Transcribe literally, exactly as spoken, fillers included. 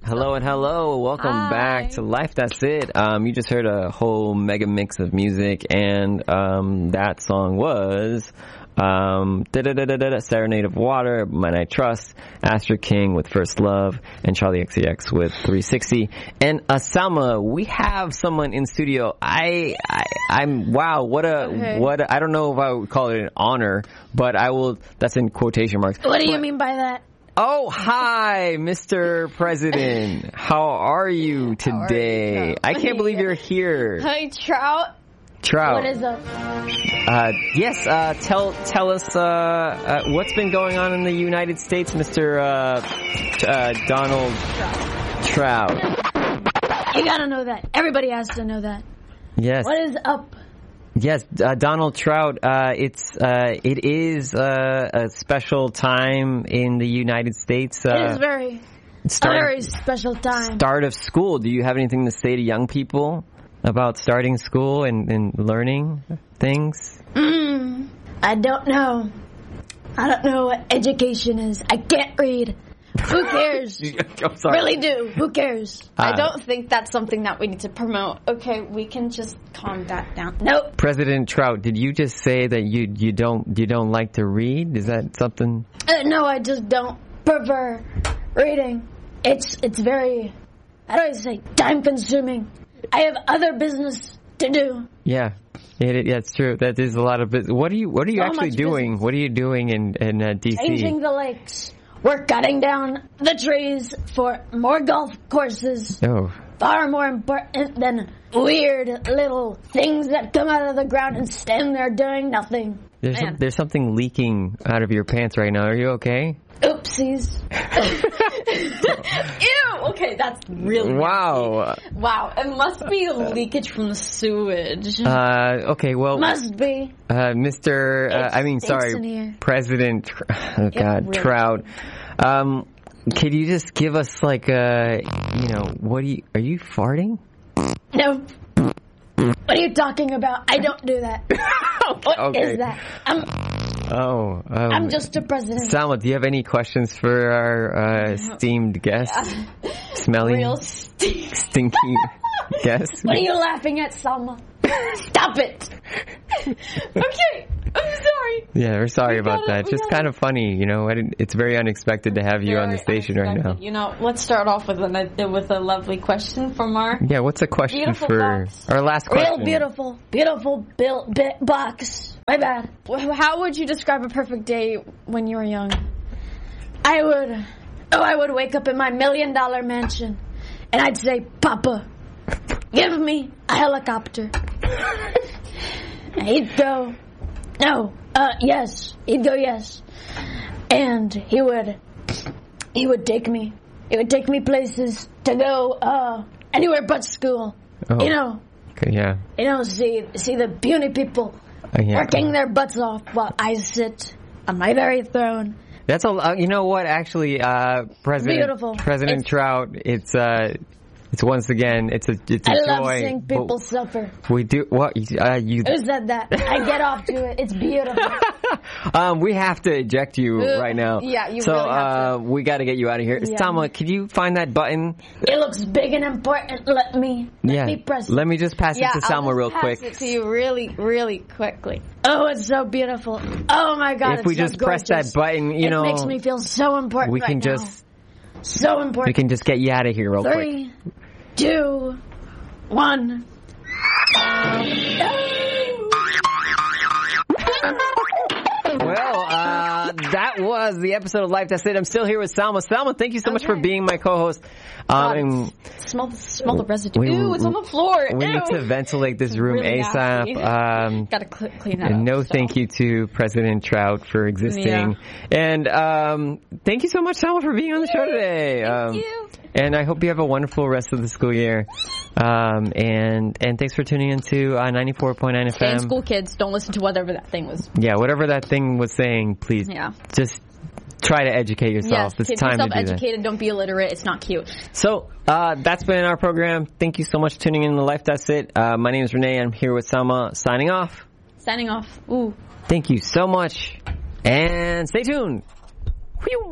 Hello and hello. Welcome Hi. back to Life That's It. Um, you just heard a whole mega mix of music, and um, that song was um, da-da-da-da-da, Serenade of Water, Might I Trust, Astrid King with First Love, and Charlie X C X with three sixty. And uh, Salma, we have someone in studio. I, I, I'm wow. What a Okay. what a, I don't know if I would call it an honor, but I will. That's in quotation marks. What do you But- mean by that? Oh, hi, Mister President. How are you today? Trout? I can't believe you're here. Hi, Trout. Trout. What is up? Uh, yes, uh, tell tell us uh, uh, what's been going on in the United States, Mister Uh, t- uh, Donald Trout. You gotta know that. Everybody has to know that. Yes. What is up? Yes, uh, Donald Trout. Uh, it's uh, it is uh, a special time in the United States. Uh, It is very, start- a very special time. Start of school. Do you have anything to say to young people about starting school and, and learning things? Mm, I don't know. I don't know what education is. I can't read. Who cares? I'm sorry. Really do. Who cares? Uh, I don't think that's something that we need to promote. Okay, we can just calm that down. Nope. President Trout, did you just say that you you don't you don't like to read? Is that something? Uh, no, I just don't prefer reading. It's it's very, how do I say, time consuming. I have other business to do. Yeah. It, it, yeah, it's true. That is a lot of business. What are you What are you So actually much doing? business. What are you doing in in uh, D C? Changing the lakes. We're cutting down the trees for more golf courses. Oh, Far more important than weird little things that come out of the ground and stand there doing nothing. there's some, there's something leaking out of your pants right now. Are you okay? Oopsies. Ew! Okay, that's really Wow. nasty. Wow, it must be leakage from the sewage. Uh, okay. Well, Must be. Uh, Mister Uh, It I mean, stinks sorry, in here. President. Tr- Oh God, really Trout. Um, could you just give us like a, you know, what do you? Are you farting? No. What are you talking about? I don't do that. What is Okay. that? I'm Oh, um, I'm just a president. Salma, do you have any questions for our uh, esteemed guest? Smelly, Real stink. stinky guest. What are you laughing at, Salma? Stop it. Okay, I'm sorry. Yeah, we're sorry We about gotta- that. we Just gotta- kind of funny, you know. I didn't, it's very unexpected to have you on the Very station right now. unexpected. You know, let's start off with a with a lovely question from our. Yeah, what's a question Beautiful for box. our last question? Real beautiful, beautiful bill, bi- box. My bad. How would you describe a perfect day when you were young? I would, oh, I would wake up in my million dollar mansion and I'd say, Papa, give me a helicopter. And he'd go, no, uh, yes. He'd go, yes. And he would, he would take me, he would take me places to go, uh, anywhere but school. Oh, You know, okay, yeah. you know, see, see the puny people Uh, yeah. working their butts off while I sit on my very throne. That's a. Uh, you know what? Actually, uh, President Beautiful. President It's- Trout. It's uh, it's once again. It's a. It's a I joy. love seeing but people suffer. We do what? Uh, you. Who said that? I get off to it. It's beautiful. um, we have to eject you Uh, right now. yeah, you so, really have uh, we got to get you out of here. Yeah. Salma, could you find that button? It looks big and important. Let me, let yeah. me press it. Let me just pass Yeah, it to I'll Salma just real pass quick. it to you really, really quickly. Oh, it's so beautiful. Oh my God, If it's we so just press that gorgeous. button, you it know, makes me feel so important we can right now. just So we important. can just get you out of here real quick. Three, two, one. Well, uh, that was the episode of Life That's It. I'm still here with Salma. Salma, thank you so much for Okay. being my co-host. Um, God, and Smell the smell the residue. We- Ew, it's on the floor. we Ew. need to ventilate this room Really ASAP. nasty. Um, Gotta cl- clean that up. and no so. thank you to President Trout for existing. And um, thank you so much, Salma, for being on the show today. Thank um, you. And I hope you have a wonderful rest of the school year. Um, and and thanks for tuning into uh, ninety-four point nine F M. And school kids, don't listen to whatever that thing was. Yeah, whatever that thing was saying, please Yeah. just try to educate yourself. Yes, It's keep time to yourself do that. educated. Don't be illiterate. It's not cute. So uh, that's been our program. Thank you so much for tuning in to Life That's It. Uh, my name is Renee. I'm here with Salma, signing off. Signing off. Ooh. Thank you so much, and stay tuned. Whew.